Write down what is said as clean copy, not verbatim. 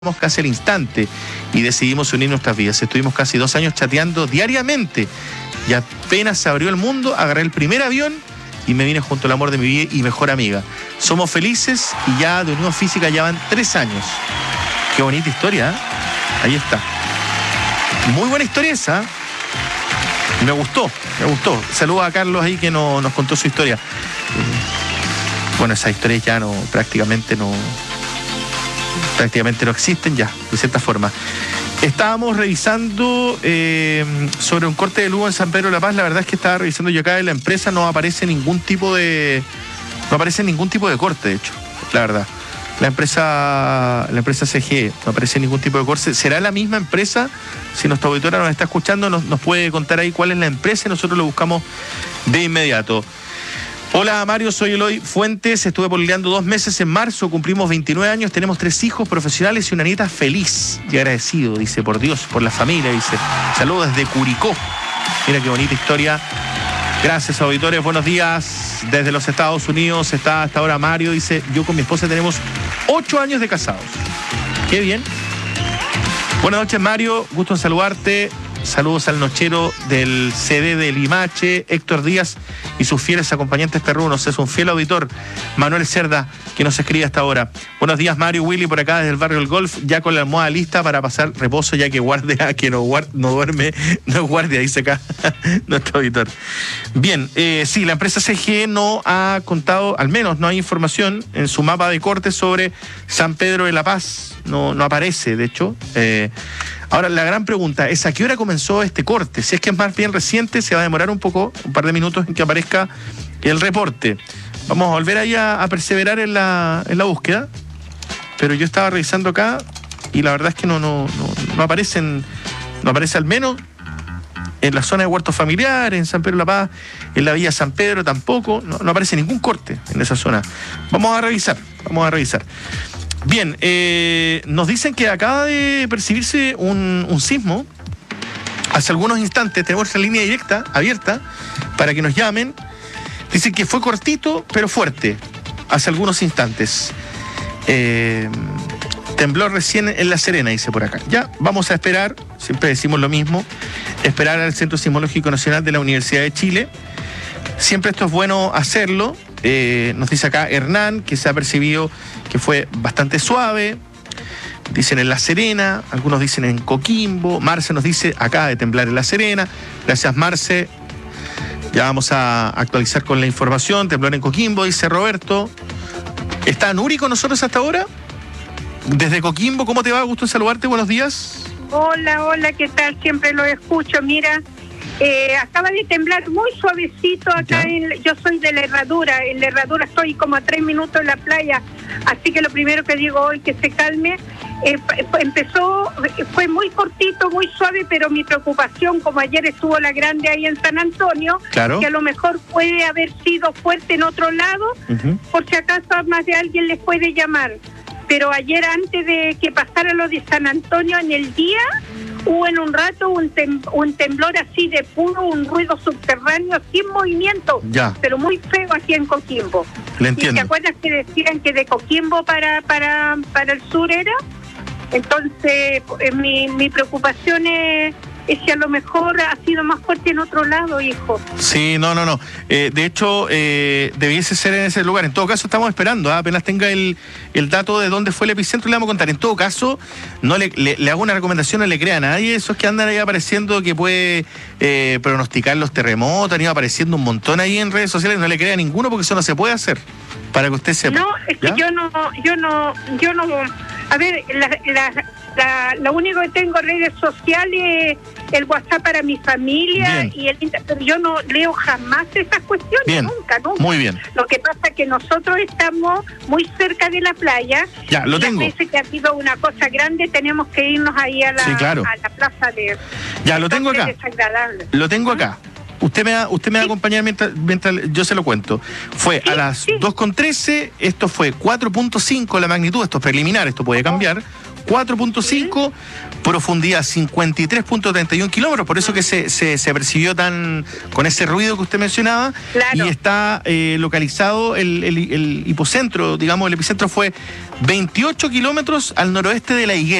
casi al instante y decidimos unir nuestras vidas. Estuvimos casi 2 años chateando diariamente y apenas se abrió el mundo, agarré el primer avión y me vine junto al amor de mi vida y mejor amiga. Somos felices y ya de unión física ya van 3 años. Qué bonita historia, ¿eh? Ahí está. Muy buena historia esa. Me gustó. Saludos a Carlos ahí que nos contó su historia. Bueno, esas historias ya prácticamente no existen ya, de cierta forma. Estábamos revisando sobre un corte de luz en San Pedro de la Paz. La verdad es que estaba revisando yo acá en la empresa, no aparece ningún tipo de corte, de hecho, la verdad. La empresa CGE, no aparece ningún tipo de corte. ¿Será la misma empresa? Si nuestra auditora nos está escuchando, nos puede contar ahí cuál es la empresa y nosotros lo buscamos de inmediato. Hola Mario, soy Eloy Fuentes, estuve pololeando 2 meses en marzo, cumplimos 29 años, tenemos 3 hijos profesionales y una nieta feliz y agradecido, dice, por Dios, por la familia, dice. Saludos desde Curicó. Mira qué bonita historia. Gracias, auditores, buenos días. Desde los Estados Unidos está hasta ahora Mario, dice, yo con mi esposa tenemos 8 años de casados. Qué bien. Buenas noches, Mario, gusto en saludarte. Saludos al nochero del CD de Limache, Héctor Díaz y sus fieles acompañantes perrunos. Es un fiel auditor, Manuel Cerda, que nos escribe hasta ahora. Buenos días, Mario, Willy, por acá desde el barrio del Golf, ya con la almohada lista para pasar reposo, ya que guardia, que no duerme, no es guardia, dice acá nuestro auditor. Bien, sí, la empresa CGE no ha contado, al menos no hay información en su mapa de cortes sobre San Pedro de la Paz, no aparece, de hecho. Ahora, la gran pregunta es ¿a qué hora comenzó este corte? Si es que es más bien reciente, se va a demorar un par de minutos en que aparezca el reporte. Vamos a volver ahí a perseverar en la búsqueda, pero yo estaba revisando acá y la verdad es que no aparece al menos en la zona de Huertos Familiares, en San Pedro de la Paz, en la Villa San Pedro tampoco, no aparece ningún corte en esa zona. Vamos a revisar. Bien, nos dicen que acaba de percibirse un sismo. Hace algunos instantes tenemos la línea directa abierta para que nos llamen. Dicen que fue cortito, pero fuerte, hace algunos instantes. Tembló recién en La Serena, dice por acá. Ya, vamos a esperar, siempre decimos lo mismo, esperar al Centro Sismológico Nacional de la Universidad de Chile. Siempre esto es bueno hacerlo. Nos dice acá Hernán que se ha percibido que fue bastante suave. Dicen en La Serena, algunos dicen en Coquimbo. Marce nos dice acaba de temblar en La Serena. Gracias, Marce. Ya vamos a actualizar con la información. Temblor en Coquimbo, dice Roberto. ¿Está Nuri con nosotros hasta ahora? Desde Coquimbo, ¿cómo te va? Gusto en saludarte, buenos días. Hola, ¿qué tal? Siempre lo escucho, mira. Acaba de temblar muy suavecito acá, yo soy de La Herradura, en La Herradura estoy como a 3 minutos de la playa, así que lo primero que digo hoy que se calme. Fue muy cortito, muy suave, pero mi preocupación, como ayer estuvo la grande ahí en San Antonio, claro, que a lo mejor puede haber sido fuerte en otro lado, por si acaso a más de alguien les puede llamar. Pero ayer, antes de que pasara lo de San Antonio, en el día hubo en un rato un temblor así de puro, un ruido subterráneo sin movimiento, pero muy feo aquí en Coquimbo. Le entiendo. ¿Y te acuerdas que decían que de Coquimbo para el sur era? Entonces, mi preocupación es si a lo mejor ha sido más fuerte en otro lado, hijo. Sí, no. De hecho, debiese ser en ese lugar. En todo caso, estamos esperando. Apenas tenga el dato de dónde fue el epicentro, le vamos a contar. En todo caso, no le hago una recomendación, no le crea a nadie. Esos que andan ahí apareciendo que puede pronosticar los terremotos, han ido apareciendo un montón ahí en redes sociales. No le crea a ninguno porque eso no se puede hacer. Para que usted sepa. No, es que yo no. A ver, lo único que tengo en redes sociales, el WhatsApp para mi familia, pero yo no leo jamás esas cuestiones, nunca. Muy bien. Lo que pasa es que nosotros estamos muy cerca de la playa. Ya, lo tengo. Las veces que ha habido una cosa grande, tenemos que irnos ahí a la plaza de... Ya, lo tengo acá. Desagradable. Lo tengo acá. Usted me va a acompañar mientras yo se lo cuento. Fue a las 2:13, esto fue 4.5 la magnitud, esto es preliminar, esto puede cambiar. 4.5, Profundidad 53.31 kilómetros, por eso que se percibió tan con ese ruido que usted mencionaba. Claro. Y está localizado el hipocentro, digamos, el epicentro fue 28 kilómetros al noroeste de La Higuera.